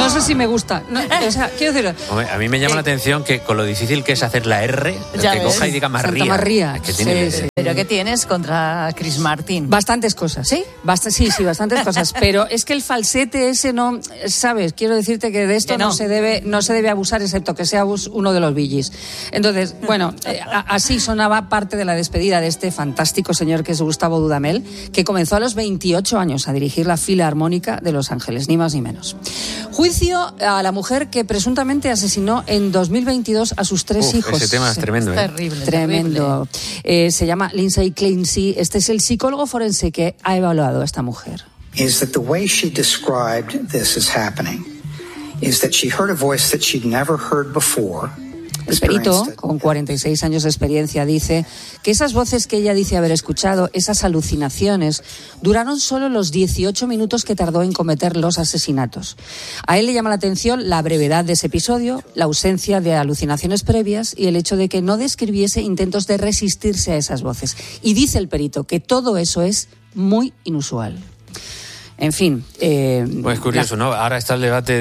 No sé si me gusta. No, o sea, quiero decir... Hombre, a mí me llama la atención que con lo difícil que es hacer la R, que coja y diga Marría. Santa María. Es que tiene, sí. ¿Pero qué tienes contra Chris Martin? Bastantes cosas. ¿Sí? Sí, bastantes cosas. Pero es que el falsete ese no... ¿Sabes? Quiero decirte que de esto no se debe abusar, excepto que sea uno de los Billys. Entonces, bueno, así sonaba parte de la despedida de este fantástico señor que es Gustavo Dudamel, que comenzó a los 28 años a dirigir la Filarmónica de Los Ángeles, ni más ni menos. Juicio a la mujer que presuntamente asesinó en 2022 a sus 3 hijos. Ese tema es tremendo. Es terrible. Tremendo. Se llama Lindsay Clancy. Este es el psicólogo forense que ha evaluado a esta mujer. Is that the way she described this as happening is that she heard a voice that she'd never heard before. El perito, con 46 años de experiencia, dice que esas voces que ella dice haber escuchado, esas alucinaciones, duraron solo los 18 minutos que tardó en cometer los asesinatos. A él le llama la atención la brevedad de ese episodio, la ausencia de alucinaciones previas y el hecho de que no describiese intentos de resistirse a esas voces. Y dice el perito que todo eso es muy inusual. En fin. Pues curioso, ¿no? Ahora está el debate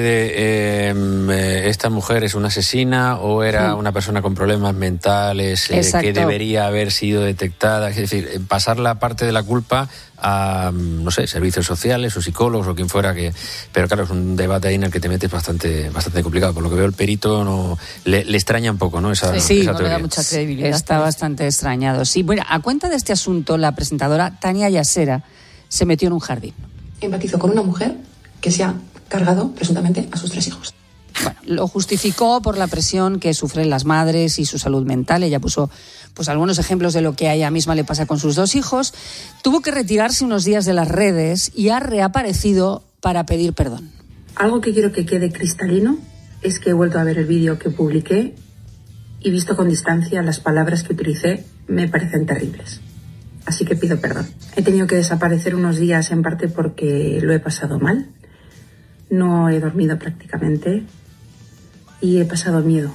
de esta mujer es una asesina o era una persona con problemas mentales que debería haber sido detectada. Es decir, pasar la parte de la culpa a, no sé, servicios sociales o psicólogos o quien fuera. Pero claro, es un debate ahí en el que te metes bastante complicado. Por lo que veo, el perito le extraña un poco, ¿no? Esa no teoría. le da mucha credibilidad. Está bastante extrañado. Sí, bueno, a cuenta de este asunto, la presentadora Tania Yasera se metió en un jardín. Empatizó con una mujer que se ha cargado presuntamente a sus 3 hijos. Bueno, lo justificó por la presión que sufren las madres y su salud mental. Ella puso algunos ejemplos de lo que a ella misma le pasa con sus 2 hijos. Tuvo que retirarse unos días de las redes y ha reaparecido para pedir perdón. Algo que quiero que quede cristalino es que he vuelto a ver el vídeo que publiqué y visto con distancia las palabras que utilicé me parecen terribles. Así que pido perdón. He tenido que desaparecer unos días en parte porque lo he pasado mal. No he dormido prácticamente y he pasado miedo.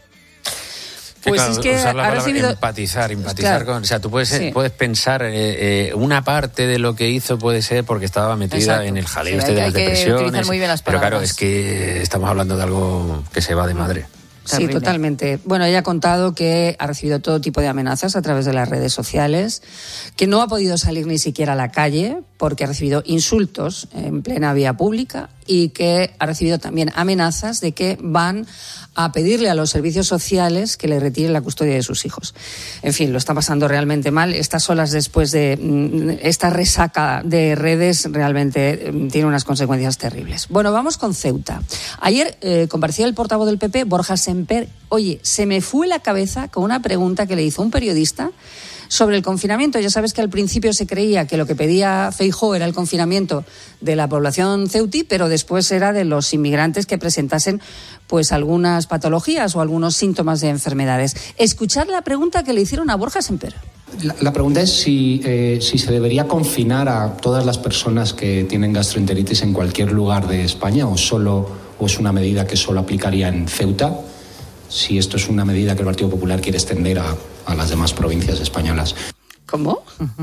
Pues claro, es que ha recibido... empatizar claro. con... O sea, tú puedes pensar, una parte de lo que hizo puede ser porque estaba metida en el jaleo de las depresiones. Muy bien las pero claro, es que estamos hablando de algo que se va de madre. Sí, totalmente. Bueno, ella ha contado que ha recibido todo tipo de amenazas a través de las redes sociales, que no ha podido salir ni siquiera a la calle porque ha recibido insultos en plena vía pública y que ha recibido también amenazas de que van a pedirle a los servicios sociales que le retiren la custodia de sus hijos. En fin, lo está pasando realmente mal. Estas olas después de esta resaca de redes realmente tiene unas consecuencias terribles. Bueno, vamos con Ceuta. Ayer comparecía el portavoz del PP, Borja Semper. Oye, se me fue la cabeza con una pregunta que le hizo un periodista sobre el confinamiento. Ya sabes que al principio se creía que lo que pedía Feijóo era el confinamiento de la población ceutí, pero después era de los inmigrantes que presentasen pues algunas patologías o algunos síntomas de enfermedades. Escuchad la pregunta que le hicieron a Borja Semper. La pregunta es si se debería confinar a todas las personas que tienen gastroenteritis en cualquier lugar de España o es una medida que solo aplicaría en Ceuta. Si esto es una medida que el Partido Popular quiere extender a las demás provincias españolas. ¿Cómo?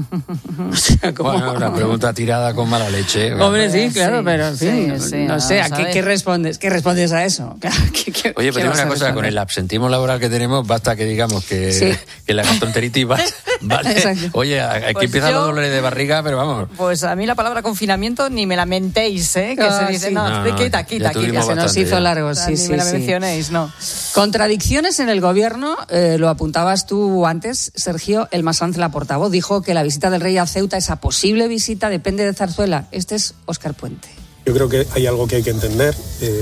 O sea, ¿cómo? Bueno, una pregunta tirada con mala leche. Hombre, sí, claro, pero en fin, sí, no sé, ¿qué respondes? ¿Qué respondes a eso? Oye, pero dime una cosa, con el absentismo laboral que tenemos, basta que digamos que la gastroenteritis vale. Exacto. Oye, aquí empiezan los dolores de barriga, pero vamos. Pues a mí la palabra confinamiento ni me la mentéis, que se dice, quita. Se nos hizo largo, sí. Ni me la mencionéis, no. Contradicciones en el gobierno, lo apuntabas tú antes, Sergio, el Masanz Laporta. Dijo que la visita del rey a Ceuta, esa posible visita, depende de Zarzuela. Este es Óscar Puente. Yo creo que hay algo que hay que entender,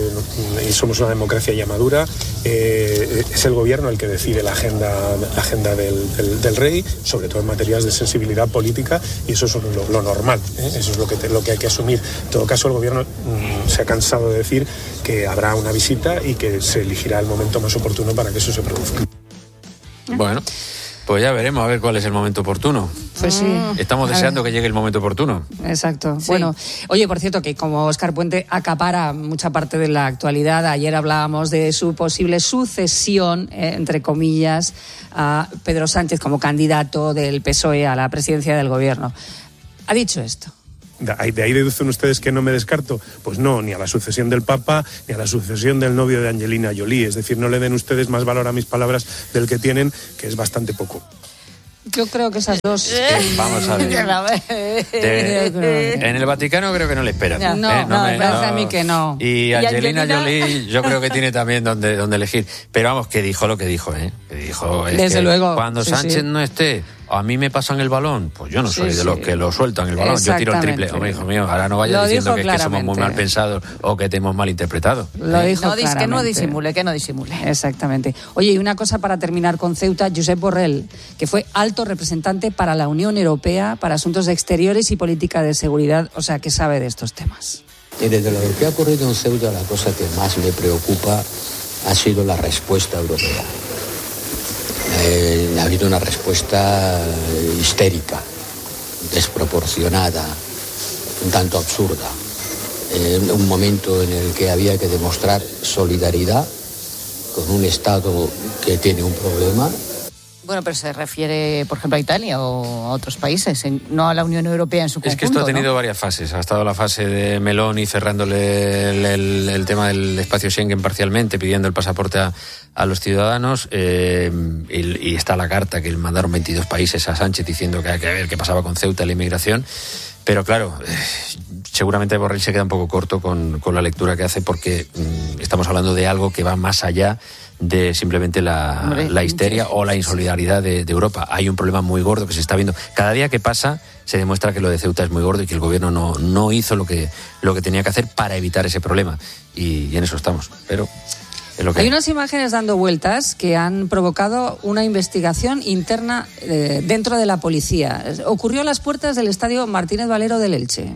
y somos una democracia ya madura, es el gobierno el que decide la agenda del rey, sobre todo en materias de sensibilidad política, y eso es lo normal, eso es lo que hay que asumir. En todo caso, el gobierno se ha cansado de decir que habrá una visita y que se elegirá el momento más oportuno para que eso se produzca. Bueno, pues ya veremos a ver cuál es el momento oportuno. Pues sí. Estamos deseando que llegue el momento oportuno. Exacto. Sí. Bueno, oye, por cierto, que como Óscar Puente acapara mucha parte de la actualidad, ayer hablábamos de su posible sucesión, entre comillas, a Pedro Sánchez como candidato del PSOE a la presidencia del gobierno. Ha dicho esto. ¿De ahí deducen ustedes que no me descarto? Pues no, ni a la sucesión del Papa, ni a la sucesión del novio de Angelina Jolie. Es decir, no le den ustedes más valor a mis palabras del que tienen, que es bastante poco. Yo creo que esas dos... Vamos a ver. En el Vaticano creo que no le esperan. Me parece a mí que no. Y Angelina Jolie yo creo que tiene también donde elegir. Pero vamos, que dijo lo que dijo, Que dijo... Desde luego. Cuando Sánchez no esté... A mí me pasan el balón, pues yo no soy de los que lo sueltan el balón, yo tiro el triple. Hombre, hijo mío, ahora no vayas diciendo que es que somos muy mal pensados o que te hemos malinterpretado. Lo dijo claramente. Que no disimule. Exactamente. Oye, y una cosa para terminar con Ceuta, Josep Borrell, que fue alto representante para la Unión Europea, para asuntos exteriores y política de seguridad, o sea, que sabe de estos temas. Y desde lo que ha ocurrido en Ceuta, la cosa que más me preocupa ha sido la respuesta europea. Ha habido una respuesta histérica, desproporcionada, un tanto absurda. Un momento en el que había que demostrar solidaridad con un Estado que tiene un problema. Bueno, pero se refiere, por ejemplo, a Italia o a otros países, no a la Unión Europea en su conjunto. Es que esto ha tenido varias fases. Ha estado la fase de Meloni cerrándole el tema del espacio Schengen parcialmente, pidiendo el pasaporte a los ciudadanos, y está la carta que mandaron 22 países a Sánchez diciendo que hay que ver qué pasaba con Ceuta y la inmigración. Pero claro, seguramente Borrell se queda un poco corto con la lectura que hace, porque estamos hablando de algo que va más allá de simplemente la histeria o la insolidaridad de Europa. Hay un problema muy gordo que se está viendo. Cada día que pasa se demuestra que lo de Ceuta es muy gordo y que el gobierno no hizo lo que tenía que hacer para evitar ese problema. Y en eso estamos. Pero es lo que hay unas imágenes dando vueltas que han provocado una investigación interna dentro de la policía. Ocurrió a las puertas del estadio Martínez Valero del Elche.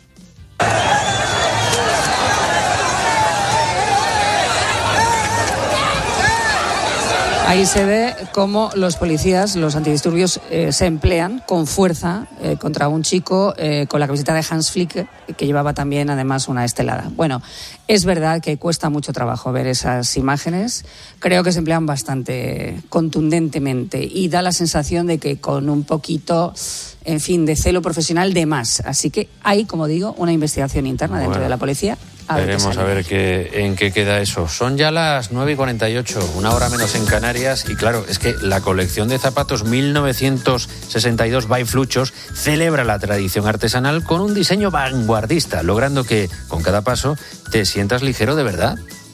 Ahí se ve cómo los policías, los antidisturbios, se emplean con fuerza contra un chico con la camiseta de Hans Flick, que llevaba también además una estelada. Bueno, es verdad que cuesta mucho trabajo ver esas imágenes. Creo que se emplean bastante contundentemente y da la sensación de que con un poquito, en fin, de celo profesional de más. Así que hay, como digo, una investigación interna dentro de la policía. Veremos a ver en qué queda eso. Son ya las 9:48, una hora menos en Canarias, y claro, es que la colección de zapatos 1962 by Fluchos celebra la tradición artesanal con un diseño vanguardista, logrando que con cada paso te sientas ligero de verdad.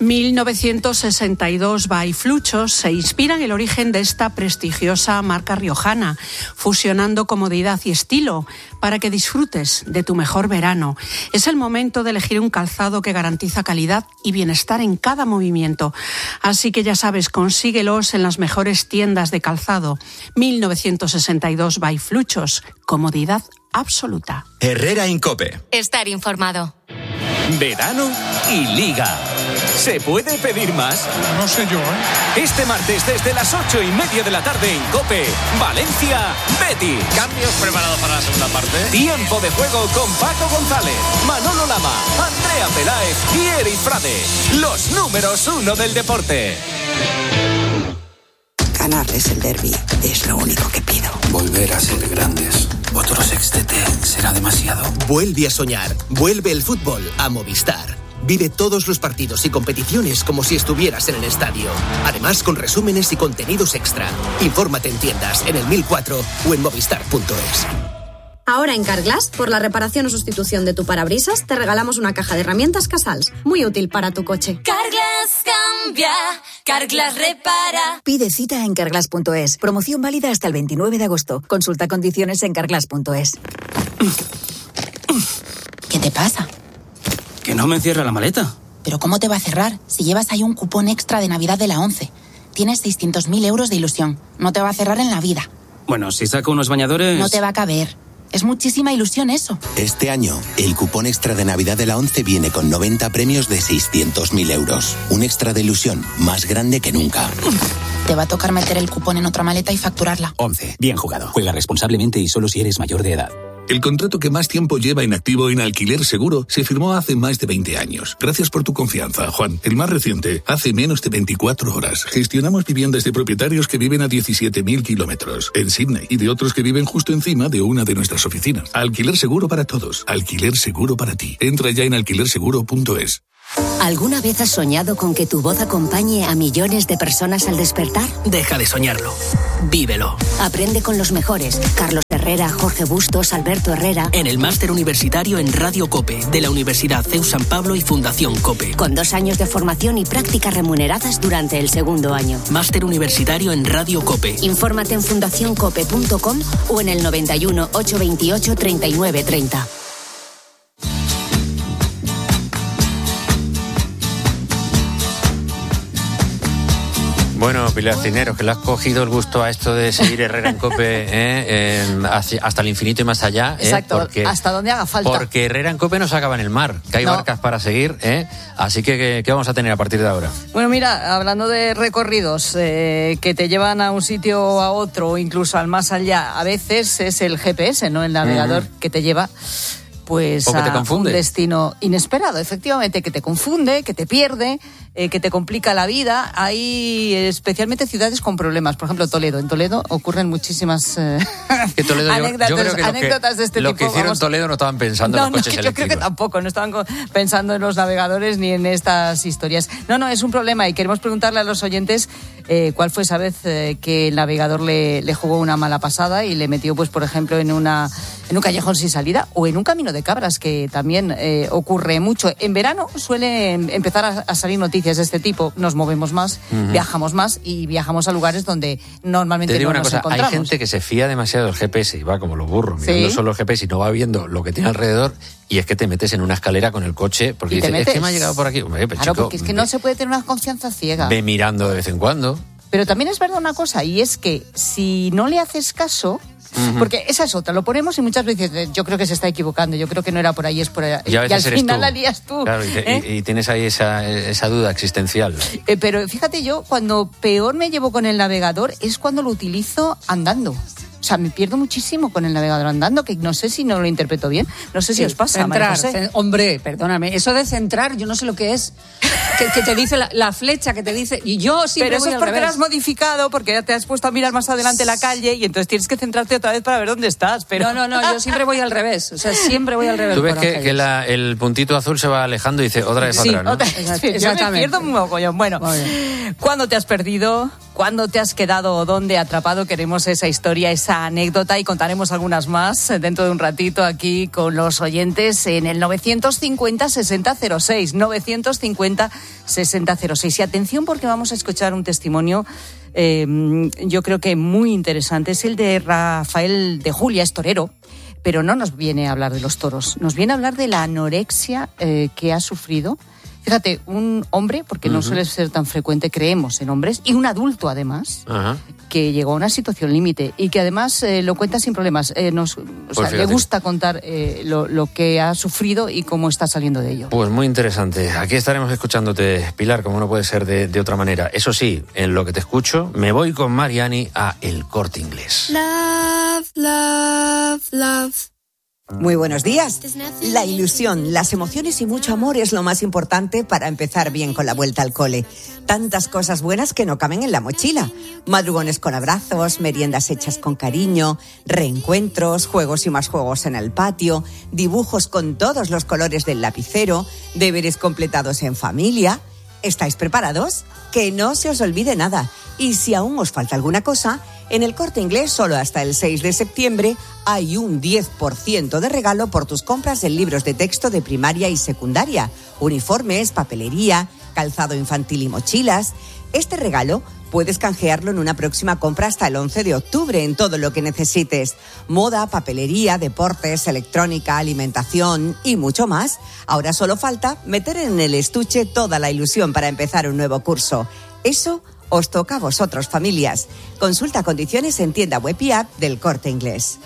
1962 by Fluchos se inspira en el origen de esta prestigiosa marca riojana, fusionando comodidad y estilo para que disfrutes de tu mejor verano. Es el momento de elegir un calzado que garantiza calidad y bienestar en cada movimiento. Así que ya sabes, consíguelos en las mejores tiendas de calzado. 1962 by Fluchos, comodidad absoluta. Herrera Incope. Estar informado. Verano y Liga. ¿Se puede pedir más? No sé yo, Este martes desde las 8:30 de la tarde en COPE, Valencia, Betis. Cambios preparados para la segunda parte. Tiempo de juego con Paco González, Manolo Lama, Andrea Peláez y Eric Frade. Los números 1 del deporte. Ganarles el derbi es lo único que pido. Volver a ser grandes. Otro sextete será demasiado. Vuelve a soñar. Vuelve el fútbol a Movistar. Vive todos los partidos y competiciones como si estuvieras en el estadio. Además, con resúmenes y contenidos extra. Infórmate en tiendas, en el 1004 o en movistar.es. Ahora en Carglass, por la reparación o sustitución de tu parabrisas, te regalamos una caja de herramientas Casals, muy útil para tu coche. Carglass cambia, Carglass repara. Pide cita en carglass.es. Promoción válida hasta el 29 de agosto. Consulta condiciones en carglass.es. ¿Qué te pasa? Que no me cierra la maleta. ¿Pero cómo te va a cerrar si llevas ahí un cupón extra de Navidad de la 11? Tienes 600.000 euros de ilusión. No te va a cerrar en la vida. Bueno, si saco unos bañadores... No te va a caber. Es muchísima ilusión eso. Este año, el cupón extra de Navidad de la 11 viene con 90 premios de 600.000 euros. Un extra de ilusión más grande que nunca. Te va a tocar meter el cupón en otra maleta y facturarla. 11. Bien jugado. Juega responsablemente y solo si eres mayor de edad. El contrato que más tiempo lleva en activo en Alquiler Seguro se firmó hace más de 20 años. Gracias por tu confianza, Juan. El más reciente, hace menos de 24 horas. Gestionamos viviendas de propietarios que viven a 17.000 kilómetros en Sydney y de otros que viven justo encima de una de nuestras oficinas. Alquiler Seguro para todos. Alquiler Seguro para ti. Entra ya en alquilerseguro.es. ¿Alguna vez has soñado con que tu voz acompañe a millones de personas al despertar? Deja de soñarlo. Vívelo. Aprende con los mejores. Carlos Herrera, Jorge Bustos, Alberto Herrera. En el máster universitario en Radio COPE, de la Universidad CEU San Pablo y Fundación COPE. Con 2 años de formación y prácticas remuneradas durante el segundo año. Máster universitario en Radio COPE. Infórmate en fundacioncope.com o en el 91 828 3930. Bueno, Pilar Cisneros, que le has cogido el gusto a esto de seguir Herrera en COPE hasta el infinito y más allá. Exacto, porque, hasta donde haga falta. Porque Herrera en COPE no se acaba en el mar, que hay barcas para seguir. Así que, ¿qué vamos a tener a partir de ahora? Bueno, mira, hablando de recorridos que te llevan a un sitio o a otro, o incluso al más allá, a veces es el GPS, ¿no? El navegador que te lleva pues a un destino inesperado, efectivamente, que te confunde, que te pierde, que te complica la vida. Hay especialmente ciudades con problemas, por ejemplo Toledo. En Toledo ocurren muchísimas anécdotas de este tipo. Lo que hicieron en Toledo no estaban pensando en los coches eléctricos. Yo creo que tampoco, no estaban pensando en los navegadores ni en estas historias. No, es un problema y queremos preguntarle a los oyentes cuál fue esa vez que el navegador le jugó una mala pasada y le metió, pues por ejemplo, en un callejón sin salida o en un camino de cabras, que también ocurre mucho. En verano suele empezar a salir noticias de este tipo. Nos movemos más, viajamos más y viajamos a lugares donde normalmente no nos encontramos. Hay gente que se fía demasiado del GPS y va como los burros, mirando solo el GPS y no va viendo lo que tiene alrededor, y es que te metes en una escalera con el coche porque dices, es que me ha llegado por aquí. Hombre, claro, chico, porque es que no se puede tener una confianza ciega. Ve mirando de vez en cuando. Pero también es verdad una cosa, y es que si no le haces caso, porque esa es otra, lo ponemos y muchas veces yo creo que se está equivocando, yo creo que no era por ahí, es por allá. Y al final la lías tú. Claro, y tienes ahí esa duda existencial. Pero fíjate, yo cuando peor me llevo con el navegador es cuando lo utilizo andando. O sea, me pierdo muchísimo con el navegador andando, que no sé si no lo interpreto bien. No sé si os pasa. Centrar, hombre, perdóname. Eso de centrar, yo no sé lo que es. Que te dice la flecha, que te dice... Y yo siempre voy al revés. Pero eso es porque lo has modificado, porque ya te has puesto a mirar más adelante la calle y entonces tienes que centrarte otra vez para ver dónde estás. Pero No, yo siempre voy al revés. O sea, siempre voy al revés. Tú ves que el puntito azul se va alejando y dice otra vez atrás, ¿no? Exactamente. Yo me pierdo un mogollón. Bueno, ¿cuándo te has perdido? ¿Cuándo te has quedado o dónde atrapado? Queremos esa historia, esa anécdota, y contaremos algunas más dentro de un ratito aquí con los oyentes en el 950-6006. 950-6006. Y atención, porque vamos a escuchar un testimonio yo creo que muy interesante. Es el de Rafael de Julia, es torero, pero no nos viene a hablar de los toros, nos viene a hablar de la anorexia que ha sufrido. Fíjate, un hombre, porque no suele ser tan frecuente, creemos en hombres, y un adulto además, que llegó a una situación límite y que además lo cuenta sin problemas. Le gusta contar lo que ha sufrido y cómo está saliendo de ello. Pues muy interesante. Aquí estaremos escuchándote, Pilar, como no puede ser de otra manera. Eso sí, en lo que te escucho, me voy con Mariani a El Corte Inglés. Love, love, love. Muy buenos días. La ilusión, las emociones y mucho amor es lo más importante para empezar bien con la vuelta al cole. Tantas cosas buenas que no caben en la mochila. Madrugones con abrazos, meriendas hechas con cariño, reencuentros, juegos y más juegos en el patio, dibujos con todos los colores del lapicero, deberes completados en familia. ¿Estáis preparados? Que no se os olvide nada. Y si aún os falta alguna cosa, en El Corte Inglés solo hasta el 6 de septiembre hay un 10% de regalo por tus compras en libros de texto de primaria y secundaria, uniformes, papelería, calzado infantil y mochilas. Este regalo puedes canjearlo en una próxima compra hasta el 11 de octubre en todo lo que necesites. Moda, papelería, deportes, electrónica, alimentación y mucho más. Ahora solo falta meter en el estuche toda la ilusión para empezar un nuevo curso. Eso os toca a vosotros, familias. Consulta condiciones en tienda web y app del Corte Inglés.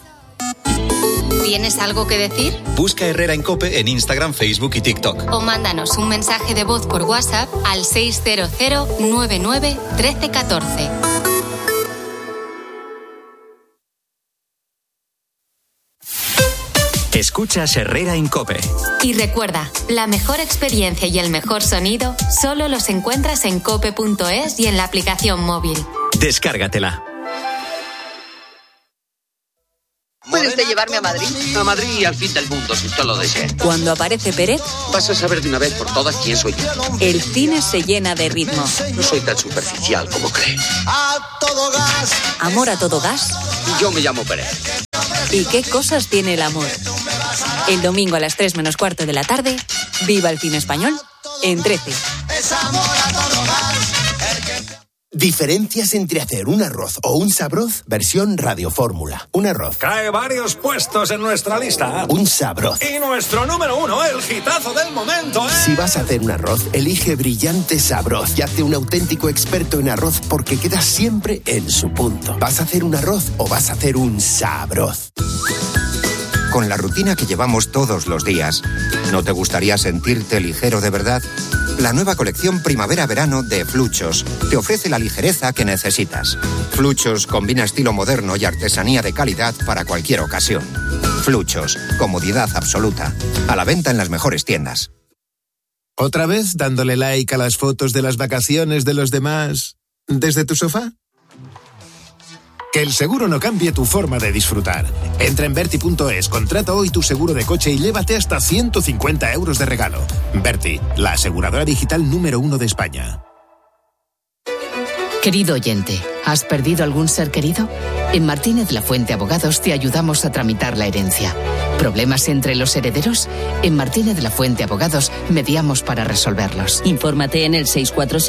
¿Tienes algo que decir? Busca Herrera en COPE en Instagram, Facebook y TikTok. O mándanos un mensaje de voz por WhatsApp al 600 99 13 14. Escuchas Herrera en COPE. Y recuerda, la mejor experiencia y el mejor sonido solo los encuentras en cope.es y en la aplicación móvil. Descárgatela. ¿Puede usted llevarme a Madrid? A Madrid y al fin del mundo, si usted lo desea. Cuando aparece Pérez, vas a saber de una vez por todas quién soy yo. el cine se llena de ritmo. No soy tan superficial como cree. Amor a todo gas. Yo me llamo Pérez. ¿Y qué cosas tiene el amor? El domingo a las 3 menos cuarto de la tarde, viva el cine español en 13. Diferencias entre hacer un arroz o un sabroz, versión radiofórmula. Un arroz. Cae varios puestos en nuestra lista. Un sabroz. Y nuestro número 1, el hitazo del momento, ¿eh? Si vas a hacer un arroz, elige Brillante Sabroz y hazte un auténtico experto en arroz porque queda siempre en su punto. ¿Vas a hacer un arroz o vas a hacer un sabroz? Con la rutina que llevamos todos los días, ¿no te gustaría sentirte ligero de verdad? La nueva colección Primavera-Verano de Fluchos te ofrece la ligereza que necesitas. Fluchos combina estilo moderno y artesanía de calidad para cualquier ocasión. Fluchos, comodidad absoluta. A la venta en las mejores tiendas. ¿Otra vez dándole like a las fotos de las vacaciones de los demás desde tu sofá? Que el seguro no cambie tu forma de disfrutar. Entra en Verti.es, contrata hoy tu seguro de coche y llévate hasta 150 euros de regalo. Verti, la aseguradora digital número 1 de España. Querido oyente, ¿has perdido algún ser querido? En Martínez La Fuente Abogados te ayudamos a tramitar la herencia. ¿Problemas entre los herederos? En Martínez La Fuente Abogados mediamos para resolverlos. Infórmate en el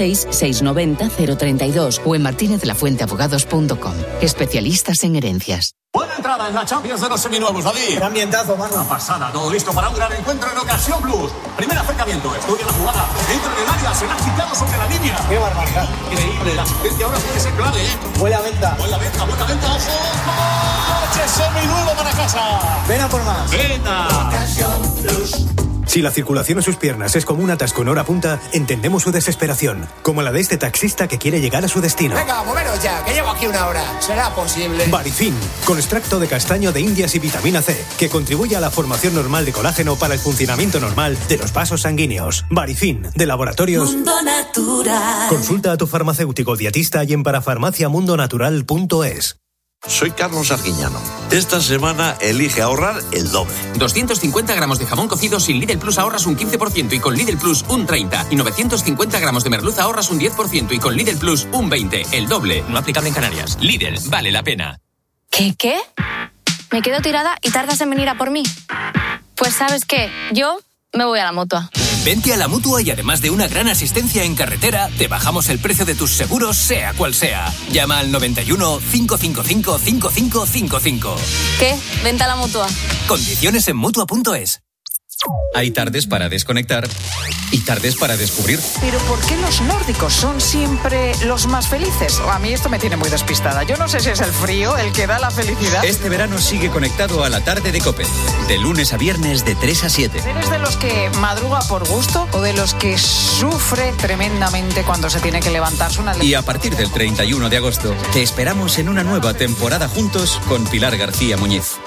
646-690-032 o en martinezlafuenteabogados.com. Especialistas en herencias. Buena entrada en la Champions de los seminuevos, David. ¡Qué ambientazo, mano! Una pasada, todo listo para un gran encuentro en Ocasión Plus. Primer acercamiento, estudia la jugada, entra en el área, se la ha quitado sobre la línea. ¡Qué barbaridad! Increíble, la asistencia ahora puede ser clave, ¿eh? Buena venta, ojo. ¡Coche seminuevo para casa! Ven a por más. ¡Venga! Ocasión Plus. Si la circulación en sus piernas es como un atasco en hora punta, entendemos su desesperación, como la de este taxista que quiere llegar a su destino. Venga, moveros ya, que llevo aquí una hora. ¿Será posible? Barifin, con extracto de castaño de indias y vitamina C, que contribuye a la formación normal de colágeno para el funcionamiento normal de los vasos sanguíneos. Barifin, de Laboratorios Mundo Natural. Consulta a tu farmacéutico dietista y en parafarmaciamundonatural.es. Soy Carlos Arguiñano. Esta semana elige ahorrar el doble. 250 gramos de jamón cocido sin Lidl Plus ahorras un 15% y con Lidl Plus un 30%. Y 950 gramos de merluza ahorras un 10% y con Lidl Plus un 20%. El doble. No aplicable en Canarias. Lidl, vale la pena. ¿Qué? Me quedo tirada y tardas en venir a por mí. Pues ¿sabes qué? Yo me voy a la Mutua. Vente a la Mutua y además de una gran asistencia en carretera, te bajamos el precio de tus seguros, sea cual sea. Llama al 91 555 5555. ¿Qué? Vente a la Mutua. Condiciones en Mutua.es. Hay tardes para desconectar y tardes para descubrir. Pero ¿por qué los nórdicos son siempre los más felices? A mí esto me tiene muy despistada. Yo no sé si es el frío el que da la felicidad. Este verano sigue conectado a la tarde de COPE. De lunes a viernes de 3 a 7. ¿Eres de los que madruga por gusto o de los que sufre tremendamente cuando se tiene que levantarse una... Y a partir del 31 de agosto te esperamos en una nueva temporada juntos con Pilar García Muñiz.